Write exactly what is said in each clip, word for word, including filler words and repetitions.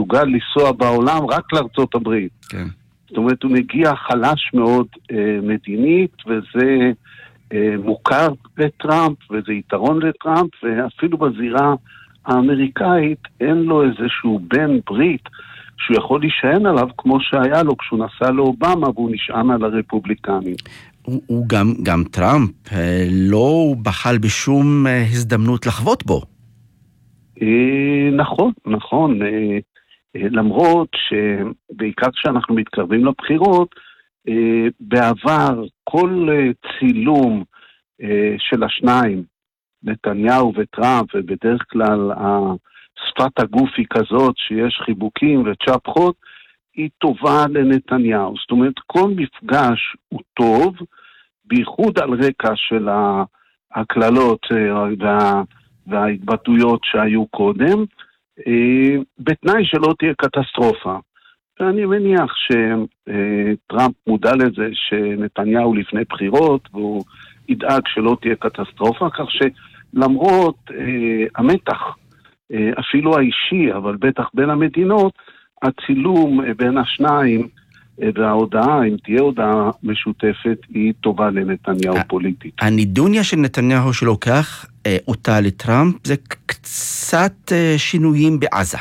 מסוגל לנסוע בעולם רק לארצות הברית. כן. זאת אומרת, הוא מגיע חלש מאוד אה, מדינית, וזה אה, מוכר לטראמפ, וזה יתרון לטראמפ, ואפילו בזירה האמריקאית אין לו איזשהו בן ברית שהוא יכול להישען עליו, כמו שהיה לו כשהוא נסע לאובמה, והוא נשען על הרפובליקנים. הוא, הוא גם, גם טראמפ אה, לא בחל בשום אה, הזדמנות לחוות בו. אה, נכון, נכון. אה, למרות שבעיקר כשאנחנו מתקרבים לבחירות, בעבר כל צילום של השניים, נתניהו וטראמפ, ובדרך כלל שפת הגוף היא כזאת שיש חיבוקים וצ'פחות, היא טובה לנתניהו. זאת אומרת, כל מפגש הוא טוב, בייחוד על רקע של הכללות וה, וההתבטאויות שהיו קודם, בתנאי שלא תהיה קטסטרופה. ואני מניח שטראמפ מודע לזה שנתניהו לפני בחירות, והוא ידאג שלא תהיה קטסטרופה, כך שלמרות המתח, אפילו האישי, אבל בטח בין המדינות, הצילום בין השניים וההודעה, אם תהיה הודעה משותפת, היא טובה לנתניהו פוליטית. הנידוניה של נתניהו שלוקח אותה לטראמפ, זה קצת שינויים בעזה.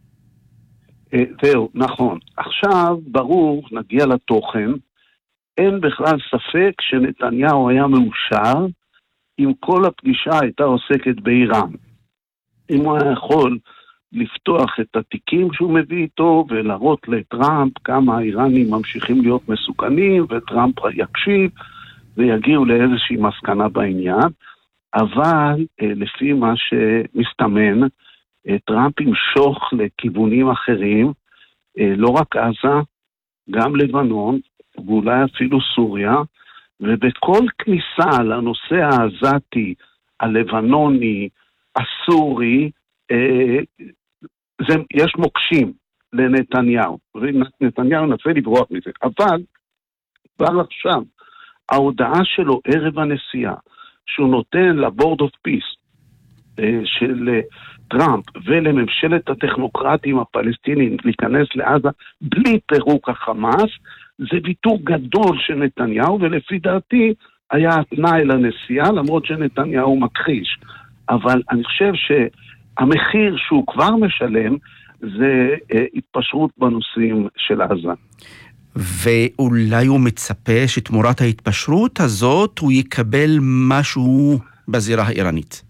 זהו, נכון. עכשיו, ברור, נגיע לתוכן, אין בכלל ספק שנתניהו היה מאושר אם כל הפגישה הייתה עוסקת באיראן. אם הוא היה יכול לפתוח את התיקים שהוא מביא איתו ולהראות לטראמפ כמה האיראנים ממשיכים להיות מסוכנים, וטראמפ יקשיב ויגיעו לאיזושהי מסקנה בעניין, אבל לפי מה שמסתמן, טראמפ ימשוך לכיוונים אחרים, לא רק עזה, גם לבנון, ואולי אפילו סוריה, ובכל כניסה לנושא העזתי, הלבנוני, הסורי, זה, יש מוקשים לנתניהו, ונתניהו ננסה לברוח מזה, אבל כבר עכשיו, ההודעה שלו ערב הנסיעה, שהוא נותן לבורד אוף פיס של טראמפ ולממשלת הטכנוקרטים הפלסטינים להיכנס לעזה בלי פירוק החמאס, זה ויתור גדול של נתניהו, ולפי דעתי היה התנאי לנסיעה, למרות שנתניהו מכחיש. אבל אני חושב שהמחיר שהוא כבר משלם זה התפשרות בנושאים של עזה. ואולי הוא מצפה שתמורת ההתפשרות הזאת הוא יקבל משהו בזירה האיראנית.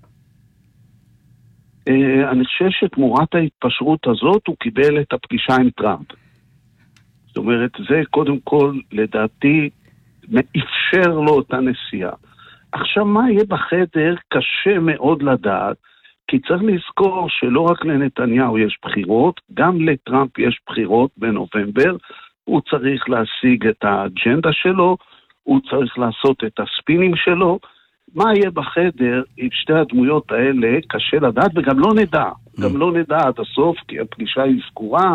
אני חושב שתמורת ההתפשרות הזאת הוא קיבל את הפגישה עם טראמפ. זאת אומרת, זה קודם כל לדעתי מאפשר לו את הנסיעה. עכשיו מה יהיה בחדר קשה מאוד לדעת, כי צריך לזכור שלא רק לנתניהו יש בחירות, גם לטראמפ יש בחירות בנובמבר, הוא צריך להשיג את האג'נדה שלו, הוא צריך לעשות את הספינים שלו, מה יהיה בחדר עם שתי הדמויות האלה קשה לדעת, וגם לא נדע, גם לא נדע עד הסוף, כי הפגישה היא סגורה,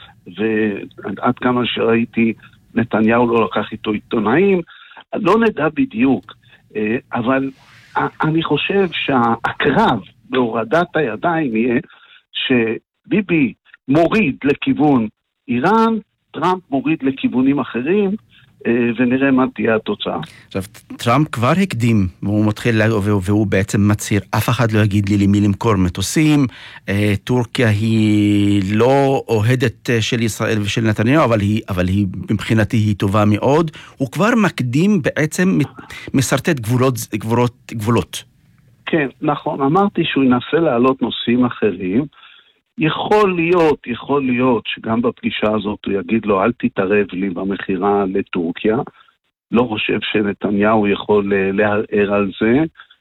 ועד כמה שראיתי נתניהו לא לקח איתו עיתונאים, לא נדע בדיוק, אבל אני חושב שהקרב בהורדת הידיים יהיה שביבי מוריד לכיוון איראן, טראמפ מוריד לכיוונים אחרים, ונראה מה תהיה התוצאה. עכשיו, טראמפ כבר הקדים, והוא מתחיל, והוא בעצם מצהיר, אף אחד לא יגיד לי למי למכור מטוסים, טורקיה היא לא אוהדת של ישראל ושל נתניהו, אבל היא, אבל היא, מבחינתי היא טובה מאוד. הוא כבר מקדים בעצם מסרטט גבולות, גבולות, גבולות. כן, נכון. אמרתי שהוא ינסה להעלות נושאים אחרים, יכול להיות, יכול להיות שגם בפגישה הזאת הוא יגיד לו, אל תתערב לי במחירה לטורקיה. לא חושב שנתניהו יכול לערער על זה.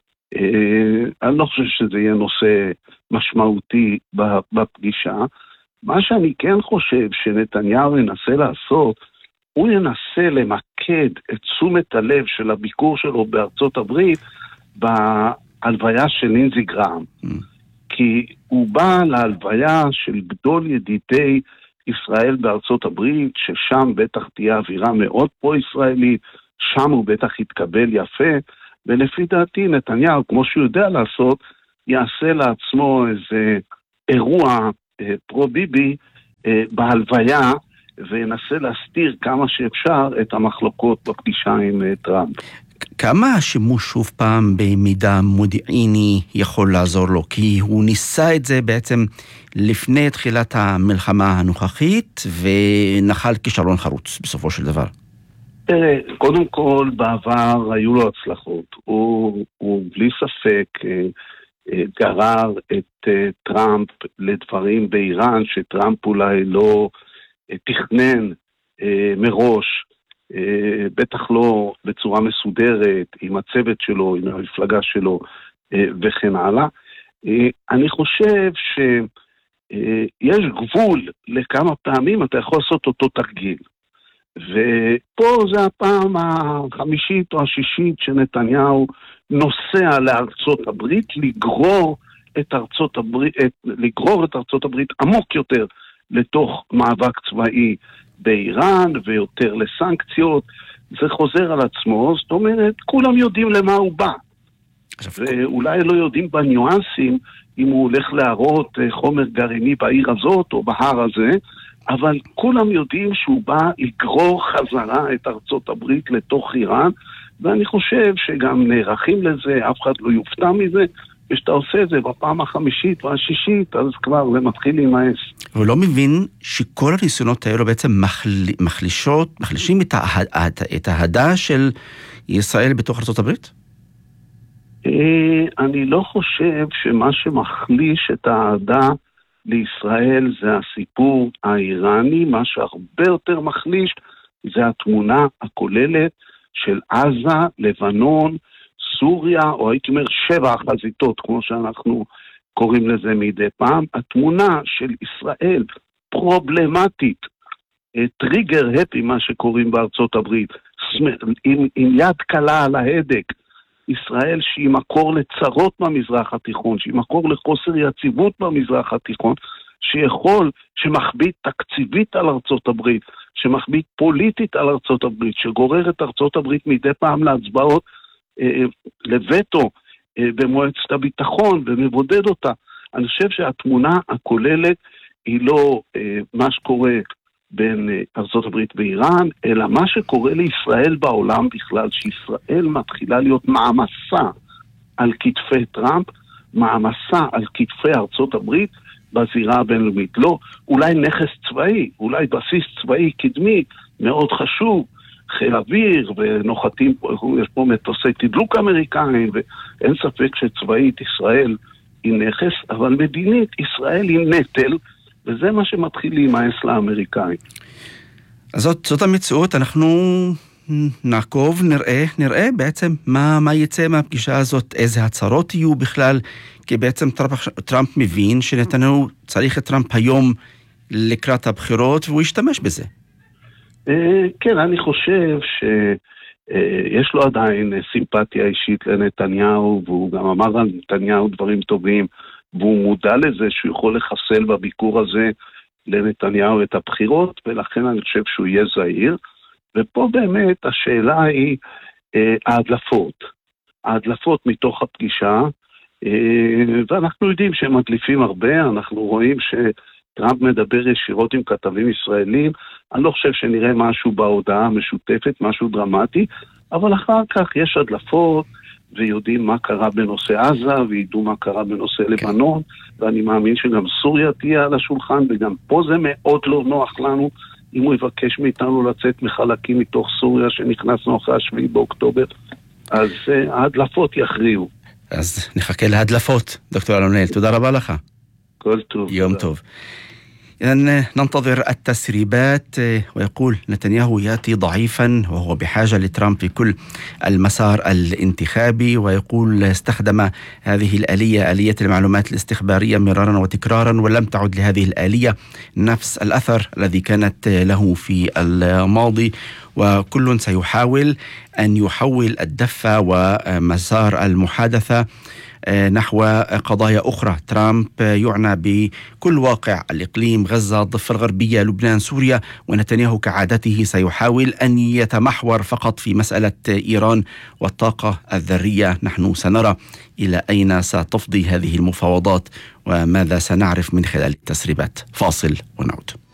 אני לא חושב שזה יהיה נושא משמעותי בפגישה. מה שאני כן חושב שנתניהו ינסה לעשות, הוא ינסה למקד את תשומת הלב של הביקור שלו בארצות הברית בהלוויה של לינזי גראם. כי הוא בא להלוויה של גדול ידידי ישראל בארצות הברית, ששם בטח תהיה אווירה מאוד פרו-ישראלית, שם הוא בטח יתקבל יפה, ולפי דעתי נתניהו, כמו שהוא יודע לעשות, יעשה לעצמו איזה אירוע פרו-ביבי, בהלוויה, וינסה להסתיר כמה שאפשר את המחלוקות בפגישה עם טראמפ. כמה השימוש שוב פעם במידע מודיעיני יכול לעזור לו? כי הוא ניסה את זה בעצם לפני תחילת המלחמה הנוכחית, ונחל כישלון חרוץ בסופו של דבר. תראה, קודם כל בעבר היו לו הצלחות. הוא, הוא בלי ספק גרר את טראמפ לדברים באיראן, שטראמפ אולי לא תכנן מראש, בטח לא בצורה מסודרת, עם הצוות שלו, עם המפלגה שלו וכן הלאה. אני חושב שיש גבול לכמה פעמים אתה יכול לעשות אותו תרגיל. ופה זה הפעם החמישית או השישית שנתניהו נוסע לארצות הברית, לגרור את ארצות הברית, לגרור את ארצות הברית עמוק יותר לתוך מאבק צבאי באיראן ויותר לסנקציות. זה חוזר על עצמו, זאת אומרת, כולם יודעים למה הוא בא. ואולי לא יודעים בניואנסים אם הוא הולך להראות חומר גרעיני בעיר הזאת או בהר הזה, אבל כולם יודעים שהוא בא לגרור חזרה את ארצות הברית לתוך איראן, ואני חושב שגם נערכים לזה, אף אחד לא יופתע מזה, ושאתה עושה את זה בפעם החמישית והשישית, אז כבר זה מתחיל להימאס. הוא לא מבין שכל הניסיונות האלו בעצם מחל... מחלישות, מחלישים את, ה... את ההדה של ישראל בתוך ארצות הברית? אני לא חושב שמה שמחליש את ההדה לישראל זה הסיפור האיראני. מה שהרבה יותר מחליש זה התמונה הכוללת של עזה, לבנון, סוריה, או הייתי אומר שבע החזיתות, כמו שאנחנו קוראים לזה מדי פעם. התמונה של ישראל פרובלמטית, טריגר הפי, מה שקוראים בארצות הברית, עם, עם יד קלה על ההדק, ישראל שהיא מקור לצרות במזרח התיכון, שהיא מקור לחוסר יציבות במזרח התיכון, שיכול, שמחביט תקציבית על ארצות הברית, שמחביט פוליטית על ארצות הברית, שגורר את ארצות הברית מדי פעם להצבעות אה, לווטו אה, במועצת הביטחון ומבודד אותה. אני חושב שהתמונה הכוללת היא לא אה, מה שקורה בין ארצות הברית ואיראן, אלא מה שקורה לישראל בעולם בכלל, שישראל מתחילה להיות מעמסה על כתפי טראמפ, מעמסה על כתפי ארצות הברית בזירה הבינלאומית. לא, אולי נכס צבאי, אולי בסיס צבאי קדמי מאוד חשוב, חיל אוויר ונוחתים, יש פה מטוסי תדלוק אמריקאים, ואין ספק שצבאית ישראל היא נכס, אבל מדינית ישראל היא נטל, וזה מה שמתחיל להימאס לאמריקאים. אז זאת, זאת המציאות, אנחנו נעקוב, נראה, נראה בעצם מה, מה יצא מהפגישה הזאת, איזה הצהרות יהיו בכלל, כי בעצם טראמפ, טראמפ מבין שנתניהו צריך את טראמפ היום לקראת הבחירות, והוא ישתמש בזה. כן, אני חושב שיש לו עדיין סימפתיה אישית לנתניהו, והוא גם אמר על נתניהו דברים טובים, והוא מודע לזה שהוא יכול לחסל בביקור הזה לנתניהו את הבחירות, ולכן אני חושב שהוא יהיה זהיר. ופה באמת השאלה היא אה, ההדלפות. ההדלפות מתוך הפגישה, אה, ואנחנו יודעים שהם מדליפים הרבה, אנחנו רואים שטראמפ מדבר ישירות עם כתבים ישראלים, אני לא חושב שנראה משהו בהודעה המשותפת, משהו דרמטי, אבל אחר כך יש הדלפות, ויודעים מה קרה בנושא עזה, וידעו מה קרה בנושא לבנון, ואני מאמין שגם סוריה תהיה על השולחן, וגם פה זה מאוד לא נוח לנו, אם הוא יבקש מאיתנו לצאת מחלקים מתוך סוריה, שנכנסנו אחרי השביעי באוקטובר, אז uh, ההדלפות יכריעו. אז נחכה להדלפות, דוקטור אלון ליאל, תודה רבה לך. כל טוב. יום תודה. טוב. إذن ننتظر التسريبات. ويقول نتنياهو يأتي ضعيفا وهو بحاجة لترامب في كل المسار الانتخابي، ويقول استخدم هذه الآلية آلية المعلومات الاستخبارية مرارا وتكرارا، ولم تعد لهذه الآلية نفس الأثر الذي كانت له في الماضي، وكل سيحاول أن يحول الدفة ومسار المحادثة نحو قضايا أخرى. ترامب يعنى بكل واقع الإقليم، غزة، الضفة الغربية، لبنان، سوريا، ونتنياهو كعادته سيحاول أن يتمحور فقط في مسألة إيران والطاقة الذرية. نحن سنرى إلى أين ستفضي هذه المفاوضات وماذا سنعرف من خلال التسريبات. فاصل ونعود.